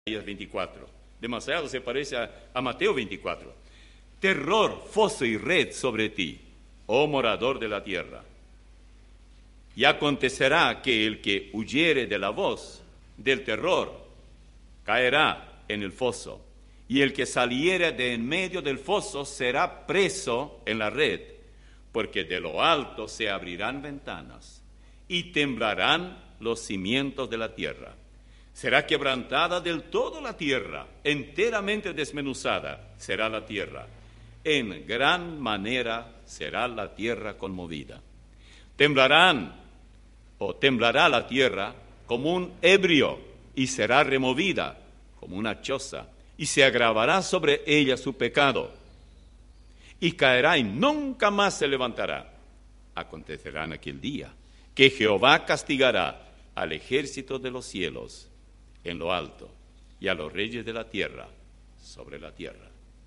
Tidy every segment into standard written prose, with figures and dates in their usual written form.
Isaías 24. Demasiado se parece a Mateo 24. Terror, foso y red sobre ti, oh morador de la tierra. Y acontecerá que el que huyere de la voz del terror caerá en el foso, y el que saliere de en medio del foso será preso en la red, porque de lo alto se abrirán ventanas y temblarán los cimientos de la tierra. Será quebrantada del todo la tierra, enteramente desmenuzada será la tierra. En gran manera será la tierra conmovida. Temblará la tierra como un ebrio, y será removida como una choza, y se agravará sobre ella su pecado, y caerá y nunca más se levantará. Acontecerá en aquel día que Jehová castigará al ejército de los cielos en lo alto, y a los reyes de la tierra sobre la tierra.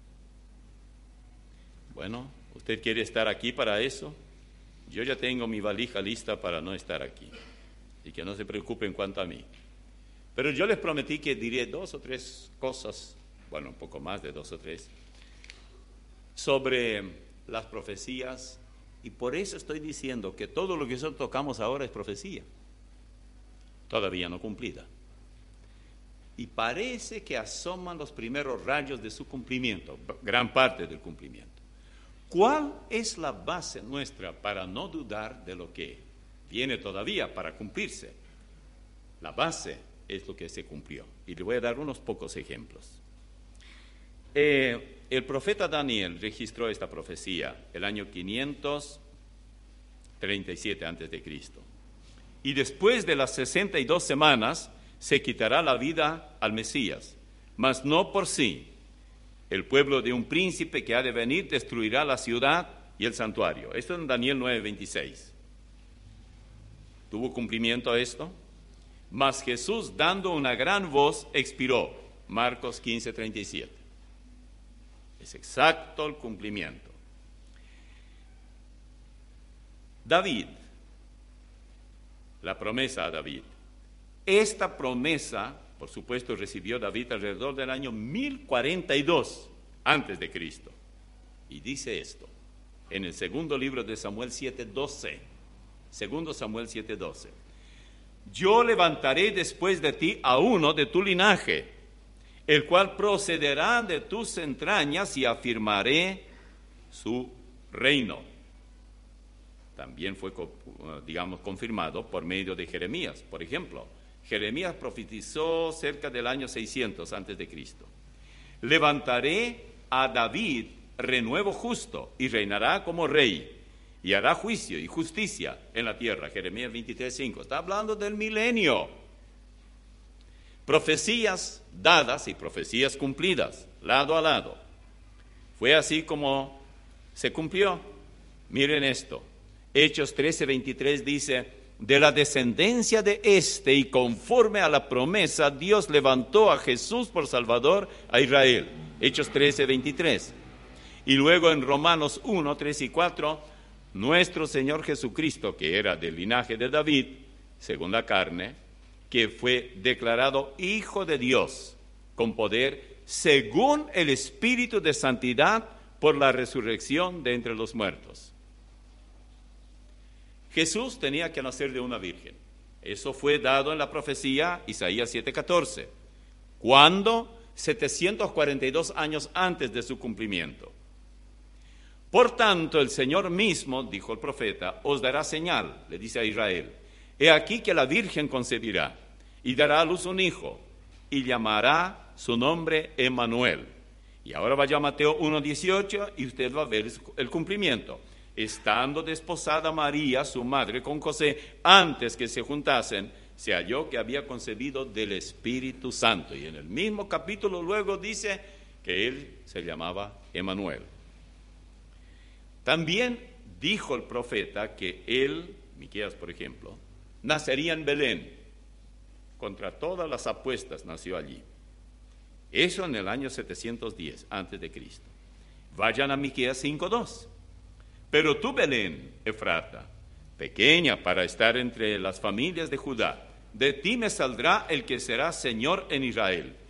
Bueno, ¿usted quiere estar aquí para eso? Yo ya tengo mi valija lista para no estar aquí, y que no se preocupe en cuanto a mí. Pero yo les prometí que diré 2 o 3 cosas, bueno, un poco más de 2 o 3, sobre las profecías, y por eso estoy diciendo que todo lo que nosotros tocamos ahora es profecía, todavía no cumplida. Y parece que asoman los primeros rayos de su cumplimiento, gran parte del cumplimiento. ¿Cuál es la base nuestra para no dudar de lo que viene todavía para cumplirse? La base es lo que se cumplió. Y le voy a dar unos pocos ejemplos. El profeta Daniel registró esta profecía el año 537 a.C. Y después de las 62 semanas se quitará la vida al Mesías, mas no por sí. El pueblo de un príncipe que ha de venir destruirá la ciudad y el santuario. Esto en Daniel 9:26. ¿Tuvo cumplimiento esto? Mas Jesús, dando una gran voz, expiró. Marcos 15:37. Es exacto el cumplimiento. David, la promesa a David. Esta promesa, por supuesto, recibió David alrededor del año 1042 antes de Cristo. Y dice esto, en el segundo libro de Samuel 7:12. Segundo Samuel 7:12. Yo levantaré después de ti a uno de tu linaje, el cual procederá de tus entrañas, y afirmaré su reino. También fue, confirmado por medio de Jeremías. Por ejemplo, Jeremías profetizó cerca del año 600 antes de Cristo. Levantaré a David renuevo justo, y reinará como rey, y hará juicio y justicia en la tierra. Jeremías 23:5. Está hablando del milenio. Profecías dadas y profecías cumplidas, lado a lado. Fue así como se cumplió. Miren esto. Hechos 13:23 dice: de la descendencia de este, y conforme a la promesa, Dios levantó a Jesús por Salvador a Israel. Hechos 13:23. Y luego en Romanos 1:3 y 4, nuestro Señor Jesucristo, que era del linaje de David, según la carne, que fue declarado Hijo de Dios, con poder, según el Espíritu de Santidad, por la resurrección de entre los muertos. Jesús tenía que nacer de una virgen. Eso fue dado en la profecía Isaías 7:14. ¿Cuándo? 742 años antes de su cumplimiento. Por tanto, el Señor mismo, dijo el profeta, os dará señal, le dice a Israel. He aquí que la virgen concebirá y dará a luz un hijo, y llamará su nombre Emmanuel. Y ahora vaya a Mateo 1:18 y usted va a ver el cumplimiento. Estando desposada María, su madre, con José, antes que se juntasen, se halló que había concebido del Espíritu Santo. Y en el mismo capítulo luego dice que él se llamaba Emmanuel. También dijo el profeta que él, Miqueas por ejemplo, nacería en Belén. Contra todas las apuestas nació allí. Eso en el año 710 antes de Cristo. Vayan a Miqueas 5:2. Pero tú, Belén, Efrata, pequeña para estar entre las familias de Judá, de ti me saldrá el que será Señor en Israel,